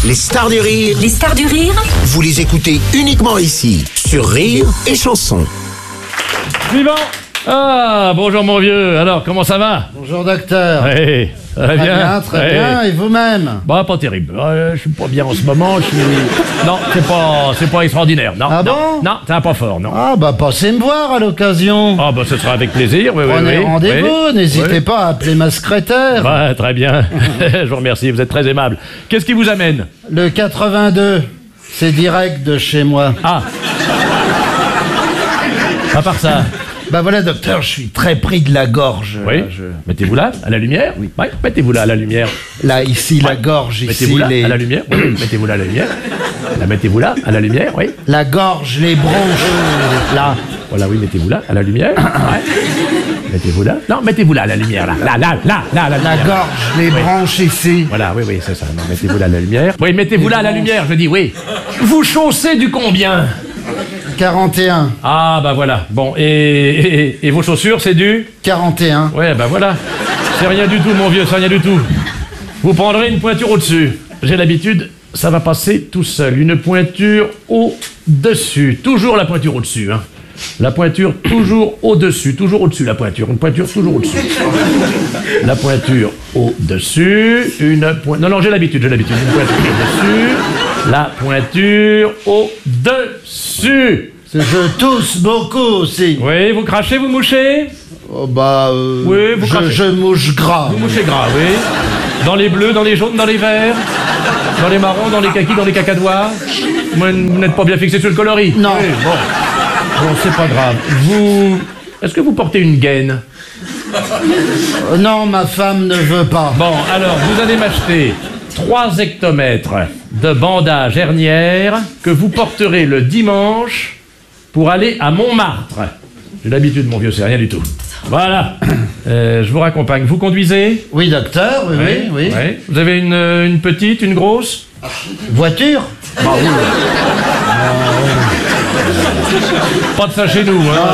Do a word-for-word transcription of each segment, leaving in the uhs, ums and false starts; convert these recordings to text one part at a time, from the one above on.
Les stars du rire, Les stars du rire, vous les écoutez uniquement ici, sur Rire et Chanson. Suivant. Ah, bonjour mon vieux. Alors, comment ça va? Bonjour docteur. Oui, ça va Très bien? bien, très Oui. bien. Et vous-même? Bah, pas terrible. Euh, je suis pas bien en ce moment. Je suis. Non, c'est pas, c'est pas extraordinaire. Non. Ah non, bon Non, c'est pas fort, non. Ah bah passez me voir à l'occasion. Ah, bah, ce sera avec plaisir. Oui, oui, Prenez oui. rendez-vous, Oui. n'hésitez Oui. pas à appeler ma secrétaire. Ouais, très bien. Je vous remercie. Vous êtes très aimable. Qu'est-ce qui vous amène? Le quatre-vingt-deux, c'est direct de chez moi. Ah. À part ça. Bah voilà docteur, je suis très pris de la gorge. Oui. Là, je- Mettez-vous là, à la lumière. Oui. Ouais, mettez-vous là, à la lumière. Là, ici, la gorge, ici, Mettez-vous là, les... à la lumière. Oui, oui. Mettez-vous là, à la lumière. Là, mettez-vous là, à la lumière. Oui. la gorge, les bronches, là. Voilà, oui, mettez-vous là, à la lumière. Ouais. Mettez-vous là. Non, mettez-vous là, à la lumière, là. Là, là, là, là, à la La lumière. gorge, les bronches ici. Voilà, oui, oui, c'est ça. Non, mettez-vous là, à la lumière. Oui, mettez-vous là, à la lumière, je dis, oui. Vous chaussez du combien? quarante et un. Ah, bah voilà. Bon, et, et, et vos chaussures, c'est du? quarante et un. Ouais, bah voilà. C'est rien du tout, mon vieux, c'est rien du tout. Vous prendrez une pointure au-dessus. J'ai l'habitude, ça va passer tout seul. Une pointure au-dessus. Toujours la pointure au-dessus, hein. La pointure toujours au-dessus, toujours au-dessus la pointure, une pointure toujours au-dessus. La pointure au-dessus, une pointure... Non, non, j'ai l'habitude, j'ai l'habitude. Une pointure au-dessus, la pointure au-dessus. Je tousse beaucoup aussi. Oui, vous crachez, vous mouchez? Oh bah... euh, Oui, vous je, crachez. je mouche gras. Vous mouchez gras, oui. Dans les bleus, dans les jaunes, dans les verts, dans les marrons, dans les kakis, dans les cacadois. Vous n'êtes pas bien fixé sur le coloris? Non. Oui, bon. Bon, c'est pas grave. Vous... Est-ce que vous portez une gaine? Euh, non, ma femme ne veut pas. Bon, alors, vous allez m'acheter trois hectomètres de bandage hernière que vous porterez le dimanche pour aller à Montmartre. J'ai l'habitude, mon vieux, c'est rien du tout. Voilà. Euh, je vous raccompagne. Vous conduisez? Oui, docteur, oui, oui, oui. Oui. Vous avez une, euh, une petite, une grosse? Voiture? Bah oui. Pas de ça chez nous, hein.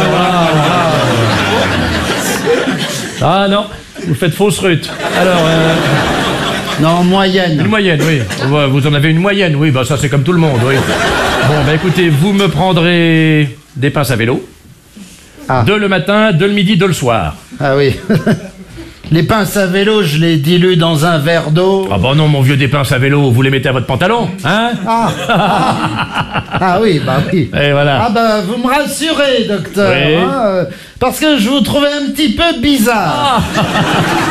Ah non, vous faites fausse rute. Alors, euh, Non, moyenne. une moyenne, oui. Ouais, vous en avez une moyenne, oui, bah ça c'est comme tout le monde, oui. Bon, bah écoutez, vous me prendrez des pinces à vélo. Ah. Deux le matin, deux le midi, deux le soir. Ah oui. Les pinces à vélo, je les dilue dans un verre d'eau. Ah bah non, mon vieux, des pinces à vélo, vous les mettez à votre pantalon, hein? Ah, ah, ah oui, bah oui. Et voilà. Ah bah vous me rassurez, docteur. Oui. hein, euh, parce que je vous trouvais un petit peu bizarre.